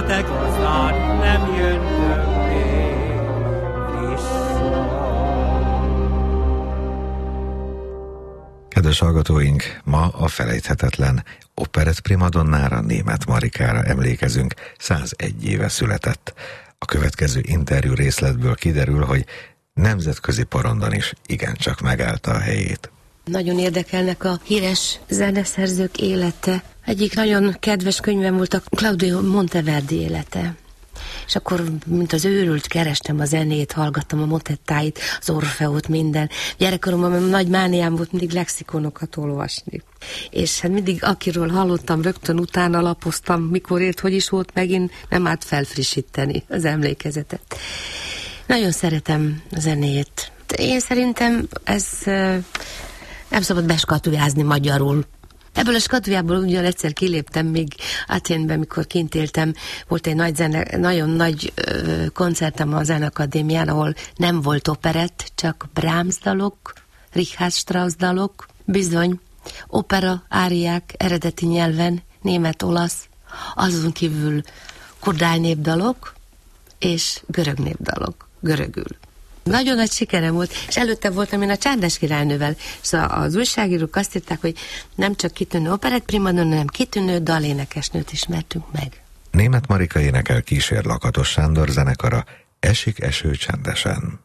a te gazdád nem jön többé vissza. Kedves hallgatóink, ma a felejthetetlen operett primadonnára, Németh Marikára emlékezünk, 101 éve született. A következő interjú részletből kiderül, hogy nemzetközi porondon is igencsak megállta a helyét. Nagyon érdekelnek a híres zeneszerzők élete. Egyik nagyon kedves könyvem volt a Claudio Monteverdi élete. És akkor, mint az őrült, kerestem a zenét, hallgattam a motettáit, az Orfeót, minden. Gyerekkoromban nagy mániám volt mindig lexikonokat olvasni. És hát mindig, akiről hallottam, rögtön utána lapoztam, mikor élt, hogy is volt, megint nem árt felfrissíteni az emlékezetet. Nagyon szeretem a zenét. Én szerintem ez nem szabad beskatujázni magyarul. Ebből a skatujából ugyan egyszer kiléptem még Athénben, mikor kint éltem. Volt egy nagyon nagy koncertem a Zenakadémián, ahol nem volt operett, csak Brahms dalok, Richard Strauss dalok, bizony, opera, áriák, eredeti nyelven, német, olasz, azon kívül kurdály népdalok és görög népdalok, görögül. Nagyon nagy sikerem volt, és előtte voltam én a Csárdás királynővel, szóval az újságírók azt írták, hogy nem csak kitűnő operett primadonna, hanem kitűnő dalénekesnőt ismertünk meg. Németh Marika énekel, kísér Lakatos Sándor zenekara, Esik eső csendesen.